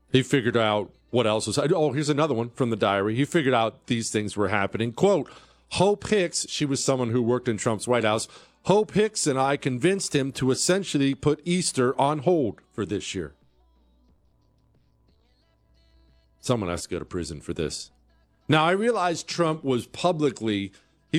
He figured out what else was. Oh, here's another one from the diary. He figured out these things were happening. Quote, Hope Hicks, she was someone who worked in Trump's White House. Hope Hicks and I convinced him to essentially put Easter on hold for this year. Someone has to go to prison for this. Now, I realize Trump was publicly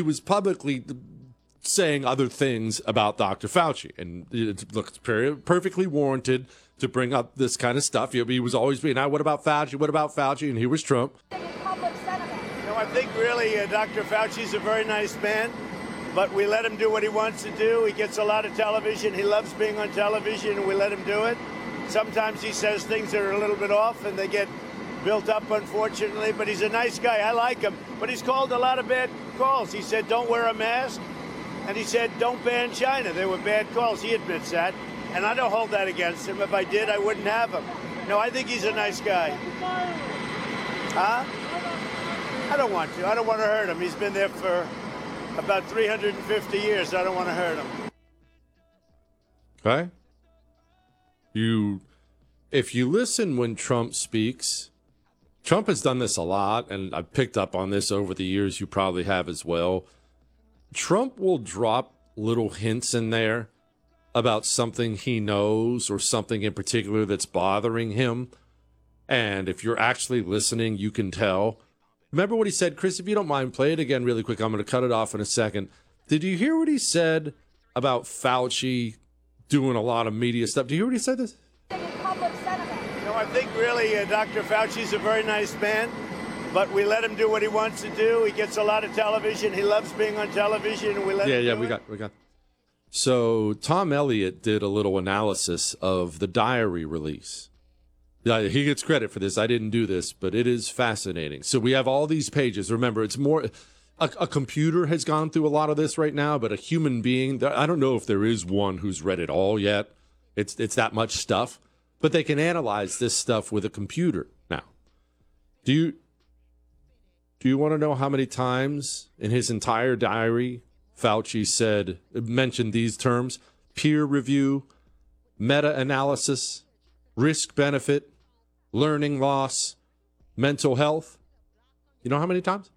saying other things about Dr. Fauci, and it looks perfectly warranted to bring up this kind of stuff. He was always being, what about Fauci? What about Fauci? And here was Trump. I think really Dr. Fauci's a very nice man, but we let him do what he wants to do. He gets a lot of television. He loves being on television, and we let him do it. Sometimes he says things that are a little bit off, and they get built up, unfortunately, but he's a nice guy. I like him, but he's called a lot of bad calls. He said, don't wear a mask, and he said, don't ban China. They were bad calls. He admits that, and I don't hold that against him. If I did, I wouldn't have him. No, I think he's a nice guy. Huh? I don't want to. I don't want to hurt him. He's been there for about 350 years. I don't want to hurt him. Okay. If you listen when Trump speaks, Trump has done this a lot, and I've picked up on this over the years. You probably have as well. Trump will drop little hints in there about something he knows or something in particular that's bothering him. And if you're actually listening, you can tell. Remember what he said? Chris, if you don't mind, play it again really quick. I'm going to cut it off in a second. Did you hear what he said about Fauci doing a lot of media stuff? Do you hear what he said this? I think really Dr. Fauci's a very nice man, but we let him do what he wants to do. He gets a lot of television. He loves being on television, and we let him do it. We got. So Tom Elliott did a little analysis of the diary release. He gets credit for this. I didn't do this, but it is fascinating. So we have all these pages. Remember, it's more a computer has gone through a lot of this right now, but a human being, I don't know if there is one who's read it all yet. It's that much stuff. But they can analyze this stuff with a computer now. Do you want to know how many times in his entire diary Fauci mentioned these terms? Peer review, meta-analysis, risk-benefit, learning loss, mental health. You know how many times?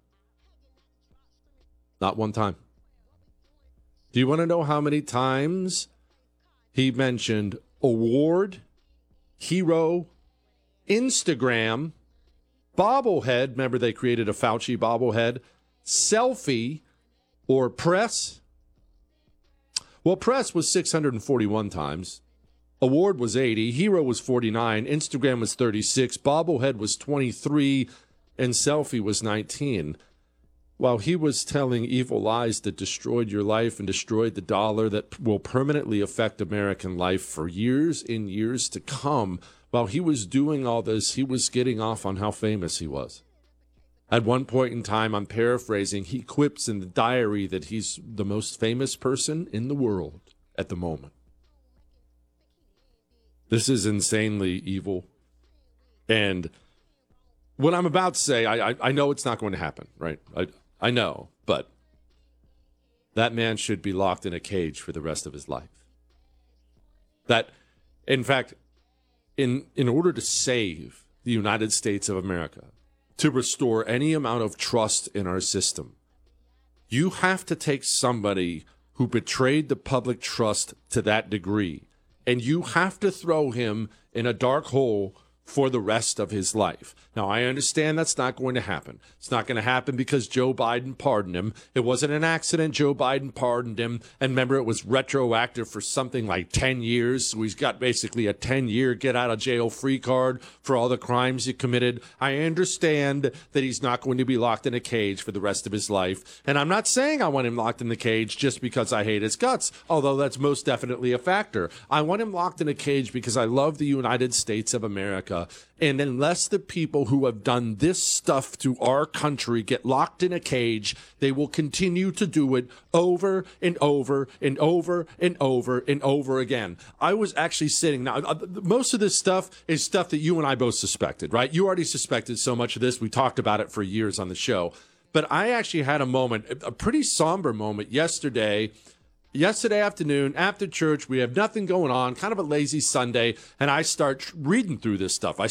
Not one time. Do you want to know how many times he mentioned award, hero, Instagram, bobblehead? Remember they created a Fauci bobblehead. Selfie or press. Well, press was 641 times. Award was 80. Hero was 49. Instagram was 36. Bobblehead was 23. And selfie was 19. While he was telling evil lies that destroyed your life and destroyed the dollar that will permanently affect American life for years and years to come, while he was doing all this, he was getting off on how famous he was. At one point in time, I'm paraphrasing, he quips in the diary that he's the most famous person in the world at the moment. This is insanely evil. And what I'm about to say, I know it's not going to happen, right? I know, but that man should be locked in a cage for the rest of his life. That, in fact, in order to save the United States of America, to restore any amount of trust in our system, you have to take somebody who betrayed the public trust to that degree, and you have to throw him in a dark hole for the rest of his life. Now, I understand that's not going to happen. It's not going to happen because Joe Biden pardoned him. It wasn't an accident. Joe Biden pardoned him. And remember, it was retroactive for something like 10 years. So he's got basically a 10-year get-out-of-jail-free card for all the crimes he committed. I understand that he's not going to be locked in a cage for the rest of his life. And I'm not saying I want him locked in the cage just because I hate his guts, although that's most definitely a factor. I want him locked in a cage because I love the United States of America. And unless the people who have done this stuff to our country get locked in a cage, they will continue to do it over and over and over and over and over again. I was actually sitting now. Most of this stuff is stuff that you and I both suspected, right? You already suspected so much of this. We talked about it for years on the show. But I actually had a moment, a pretty somber moment yesterday afternoon after church. We have nothing going on, kind of a lazy Sunday, and I start reading through this stuff. I